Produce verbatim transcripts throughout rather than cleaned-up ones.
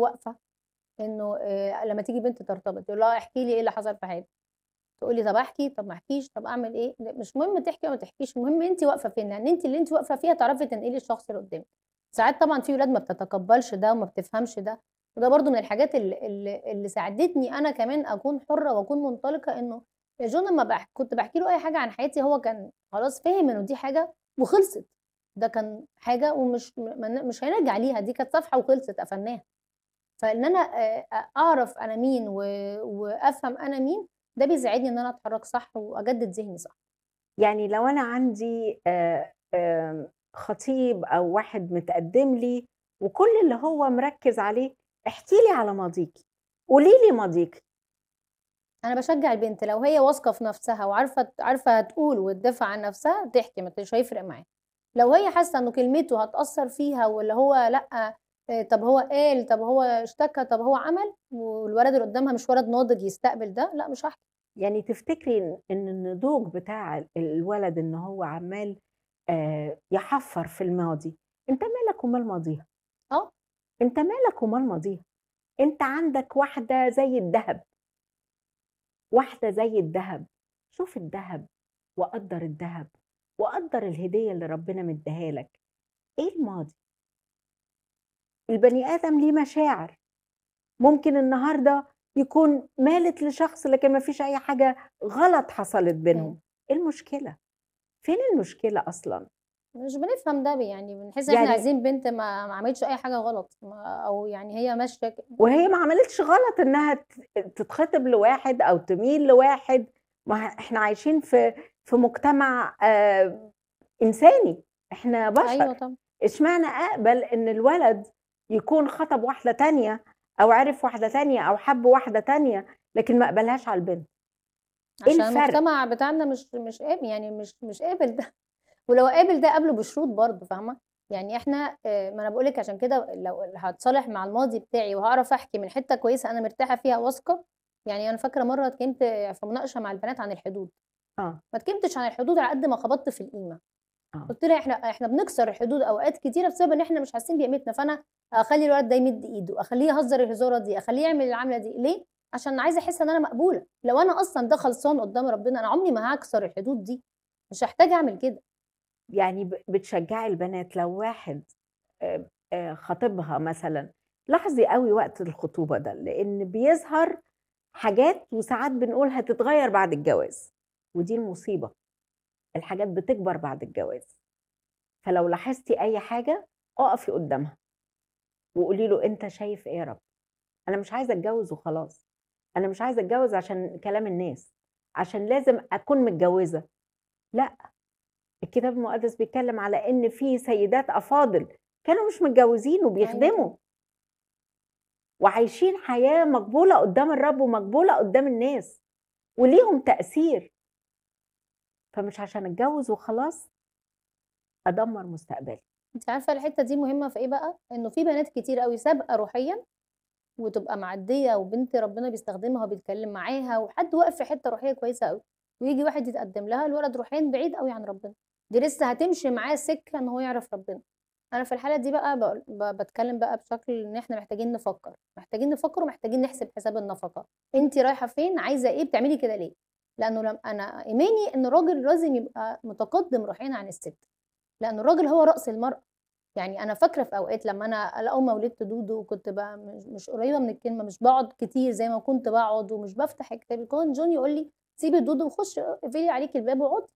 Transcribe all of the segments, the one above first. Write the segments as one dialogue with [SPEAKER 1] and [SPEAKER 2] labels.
[SPEAKER 1] واقفة إنه آآ لمّا تيجي بنت ترتبط يقول لها احكي لي إيه اللي حصل في حياتِك، تقول لي طب أحكي، طب ما أحكيش، طب أعمل إيه، ل مش مهم تحكي أو ما تحكيش، المهم أنتِ واقفة فين، لأن أنتِ اللي أنتِ واقفة فيها تعرفي تنقلي للشخص اللي قدامِك. ساعات طبعًا في ولاد ما بتتقبلش ده وما بتفهمش ده، وده برضه من الحاجات ال ال اللي ساعدتني أنا كمان أكون حرة وأكون منطلقة، إنه جون لمّا باح كنت باحكي له أي حاجة عن حياتي هو كان خلاص فِهِم إنه دي حاجة وخلصت، ده كان حاجة ومش م من مش هنرجع ليها، دي كانت صفحة وخلصت قفلناها. فإن أنا آآ أ أعرف أنا مين و وأفهم أنا مين، ده بيساعدني إن أنا أتحرّك صح وأجدد ذهني صح.
[SPEAKER 2] يعني لو أنا عندي آآ آمم خطيب أو واحد متقدّم لي وكل اللي هو مركّز عليه احكي لي على ماضيكِ، قولي لي ماضيكِ.
[SPEAKER 1] أنا باشجّع البنت لو هي واثقة في نفسها وعارفة ت عارفة تقول وتدافع عن نفسها تحكي ما ت مش هيفرق معاها. لو هي حاسة إنه كلمته هتأثّر فيها واللي هو لأ، آآ طب هو قال، طب هو اشتكى، طب هو عمل، والولد اللي قدامها مش ولد ناضج يستقبل ده، لأ مش هاحكي.
[SPEAKER 2] يعني تفتكري إن إن النضوج بتاع ال الولد إن هو عمّال آآ يحفّر في الماضي، أنت مالك ومال ماضيها،
[SPEAKER 1] آه،
[SPEAKER 2] أنت مالك ومال ماضيها، أنت عندك واحدة زي الدهب، واحدة زي الدهب، شوف الدهب وقدّر الدهب، وقدّر الهدية اللي ربنا مدّيها لك، إيه الماضي؟ البني آدم ليه مشاعر، ممكن النهارده يكون مالت لشخص لكن ما فيش أي حاجة غلط حصلت
[SPEAKER 1] إمم.
[SPEAKER 2] بينهم، إيه المشكلة؟ فين المشكلة أصلًا؟
[SPEAKER 1] مش بنفهم ده ب يعني بنحس إن إحنا
[SPEAKER 2] يعني
[SPEAKER 1] عايزين بنت ما ما عملتش أي حاجة غلط، ما أو يعني هي ماشية ك
[SPEAKER 2] وهي ما عملتش غلط إنها ت تتخطب لواحد أو تميل لواحد، ما ه إحنا عايشين في في مجتمع آآ إنساني، إحنا
[SPEAKER 1] أيوه
[SPEAKER 2] بشر،
[SPEAKER 1] طبعًا.
[SPEAKER 2] اشمعنى أقبل إن الولد يكون خطب واحدة تانية أو عرف واحدة تانية أو حب واحدة تانية، لكن ما قبلهاش على البنت، إيه
[SPEAKER 1] عشان
[SPEAKER 2] الفرق؟
[SPEAKER 1] المجتمع بتاعنا مش مش قاب يعني مش مش قابل ده، ولو قابل ده قابله بشروط برضه فاهمة؟ يعني إحنا آآ ما أنا باقول لِك عشان كده لو هاتصالح مع الماضي بتاعي وهاعرف أحكي من حتّة كويسة أنا مرتاحة فيها واثقة، يعني أنا فاكرة مرّة اتكلمت في مناقشة مع البنات عن الحدود،
[SPEAKER 2] آه،
[SPEAKER 1] ما اتكلمتش عن الحدود على قد ما خبطت في القيمة.
[SPEAKER 2] آه،
[SPEAKER 1] قُلت لها إحنا إحنا بنكسر الحدود أوقات كتيرة بسبب إن إحنا مش حاسين بقيمتنا، فأنا أخلّي الولد ده يمِد إيده، أخلّيه يهزر الهزارة دي، أخلّيه يعمل العملة دي، ليه؟ عشان عايزة أحس إن أنا مقبولة، لو أنا أصلًا ده خلصان قدّام ربنا أنا عمري ما هاكسر الحدود دي، مش هاحتاج أعمل كده.
[SPEAKER 2] يعني ب بتشجعي البنات لو واحد آآ آآ خاطبها مثلًا، لاحظي أوي وقت الخطوبة ده، لإن بيظهر حاجات وساعات بنقول هتتغيّر بعد الجواز، ودي المصيبة، الحاجات بتكبر بعد الجواز، فلو لاحظتِ أي حاجة اقفي قدّامها وقولي له: "أنت شايف إيه يا رب؟ أنا مش عايزة أتجوّز وخلاص، أنا مش عايزة أتجوّز عشان كلام الناس، عشان لازم أكون متجوّزة." لأ، الكتاب المقدس بيتكلم على إن في سيدات أفاضل كانوا مش متجوّزين
[SPEAKER 1] أيوه
[SPEAKER 2] وبيخدموا،
[SPEAKER 1] طبعًا.
[SPEAKER 2] وعايشين حياة مقبولة قدّام الرب ومقبولة قدّام الناس، وليهم تأثير، فمش عشان أتجوّز وخلاص أدمّر مستقبلي.
[SPEAKER 1] أنتِ عارفة الحتّة دي مهمة في إيه بقى؟ إنه في بنات كتير أوي سابقة روحيًا وتبقى معدية وبنت ربنا بيستخدمها وبيتكلم معاها وحد واقف في حتة روحية كويسة أوي، وييجي واحد يتقدم لها الولد روحيًا بعيد أوي عن ربنا، دي لسه هتمشي معاه سكة إن هو يعرف ربنا. أنا في الحالة دي بقى باقول ب باتكلم بقى بشكل إن إحنا محتاجين نفكر، محتاجين نفكر ومحتاجين نحسب حساب النفقة، أنتِ رايحة فين، عايزة إيه، بتعملي كده ليه؟ لأنه لم أنا إيماني إن الراجل لازم يبقى متقدم روحيًا عن الست، لأن الراجل هو رأس المرأة. يعني أنا فاكرة في أوقات لمّا أنا أنا أول ما ولدت دودو وكنت ب مش مش قريبة من الكلمة، مش باقعد كتير زي ما كنت باقعد ومش بافتح كتابي، كان جون يقول لي: "سيبي دودو وخشي اقفلي عليكِ الباب واقعدي."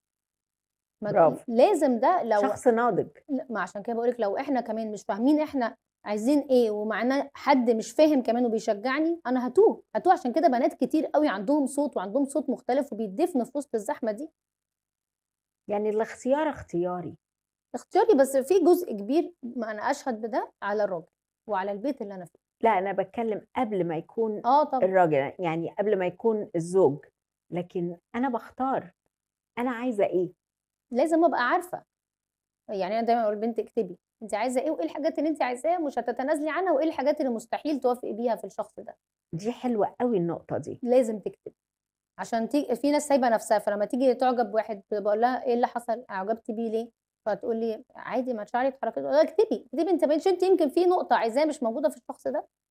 [SPEAKER 1] ما ت
[SPEAKER 2] برافو،
[SPEAKER 1] لازم ده لو
[SPEAKER 2] شخص ناضج.
[SPEAKER 1] ل ما عشان كده باقول لِك لو إحنا كمان مش فاهمين إحنا عايزين إيه، ومعانا حد مش فاهم كمان وبيشجعني، أنا هاتوه، هاتوه عشان كده بنات كتير أوي عندهم صوت وعندهم صوت مختلف وبيتدفنوا في وسط الزحمة دي.
[SPEAKER 2] يعني الاختيار اختياري.
[SPEAKER 1] اختياري بس في جزء كبير ما أنا أشهد بده على الراجل، وعلى البيت اللي أنا فيه.
[SPEAKER 2] لأ، أنا باتكلّم قبل ما يكون
[SPEAKER 1] آه طبعًا.
[SPEAKER 2] الراجل، يعني قبل ما يكون الزوج، لكن أنا باختار، أنا عايزة إيه،
[SPEAKER 1] لازم أبقى عارفة، يعني أنا دايمًا أقول لبنتي اكتبي، أنتِ عايزة إيه وإيه الحاجات اللي أنتِ عايزاها مش هتتنازلي عنها، وإيه الحاجات اللي مستحيل توافقي بيها في الشخص ده،
[SPEAKER 2] دي حلوة أوي النقطة دي.
[SPEAKER 1] لازم تكتبي، عشان ت في ناس سايبة نفسها، فلمّا تيجي تعجب بواحد باقول لها إيه اللي حصل، أعجبتِ بيه ليه؟ فتقول لي: "عادي مشاعري اتحركت." أقول لها: "اكتبي، اكتبي أنتِ مش أنتِ يمكن في نقطة عايزاها مش موجودة في الشخص ده."